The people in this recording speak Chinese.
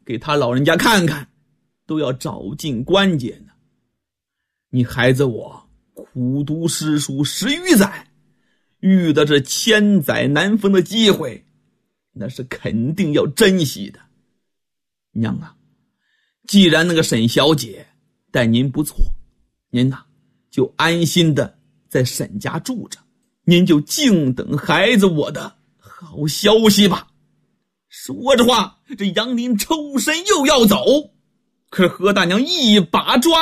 给他老人家看看，都要找尽关节呢。你孩子我苦读诗书10余载，遇到这千载难逢的机会，那是肯定要珍惜的。娘啊，既然那个沈小姐待您不错，您就安心的在沈家住着，您就静等孩子我的好消息吧。说着话，这杨林抽身又要走，可是何大娘一把抓